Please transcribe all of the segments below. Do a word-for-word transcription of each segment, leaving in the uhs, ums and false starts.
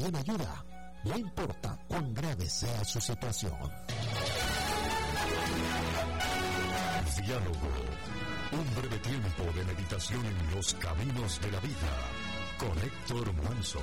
en ayuda. No importa cuán grave sea su situación. Diálogo. Un breve tiempo de meditación en los caminos de la vida. Con Héctor Manso.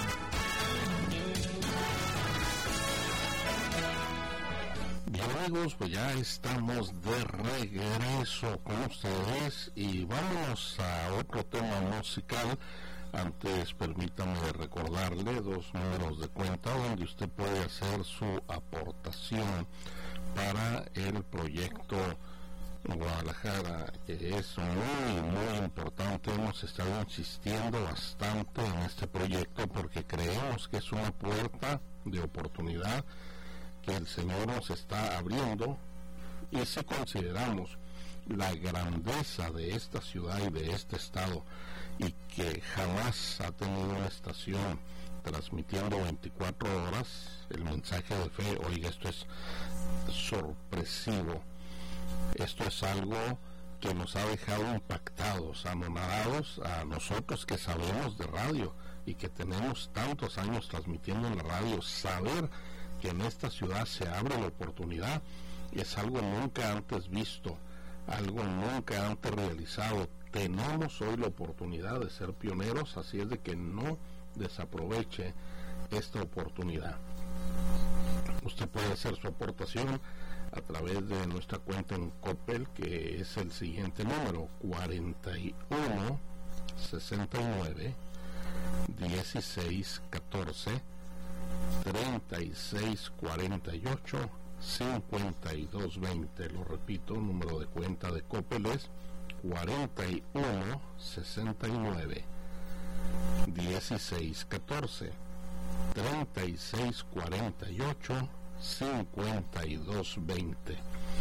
Bien, amigos, pues ya estamos de regreso con ustedes y vamos a otro tema musical. Antes, permítame recordarle dos números de cuenta donde usted puede hacer su aportación para el proyecto Guadalajara, que es muy, muy importante. Hemos estado insistiendo bastante en este proyecto porque creemos que es una puerta de oportunidad que el Señor nos está abriendo, y si consideramos la grandeza de esta ciudad y de este estado, y que jamás ha tenido una estación transmitiendo veinticuatro horas el mensaje de fe, oiga, esto es sorpresivo, esto es algo que nos ha dejado impactados, anonadados a nosotros que sabemos de radio y que tenemos tantos años transmitiendo en la radio. Saber que en esta ciudad se abre la oportunidad es algo nunca antes visto, algo nunca antes realizado. Tenemos hoy la oportunidad de ser pioneros, así es de que no desaproveche esta oportunidad. Usted puede hacer su aportación a través de nuestra cuenta en Coppel, que es el siguiente número: cuarenta y uno, sesenta y nueve, dieciséis, catorce, treinta y seis, cuarenta y ocho, cincuenta y dos, veinte. Lo repito, número de cuenta de Coppel es cuarenta y uno, sesenta y nueve, dieciséis, catorce, treinta y seis, cuarenta y ocho, cincuenta y dos, veinte.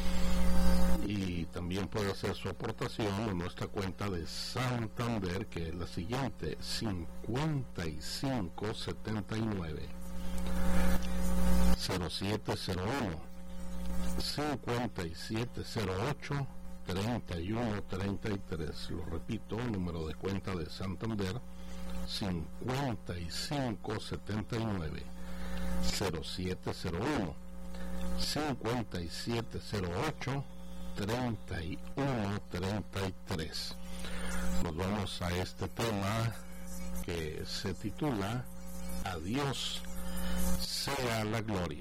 Y también puede hacer su aportación en nuestra cuenta de Santander, que es la siguiente: cincuenta y cinco, setenta y nueve, cero siete cero uno, cincuenta y siete cero ocho, treinta y uno, treinta y tres. Lo repito, número de cuenta de Santander: cincuenta y cinco, setenta y nueve, cero siete cero uno, cincuenta y siete cero ocho, treinta y uno, treinta y tres. Nos vamos a este tema que se titula: A Dios sea la gloria.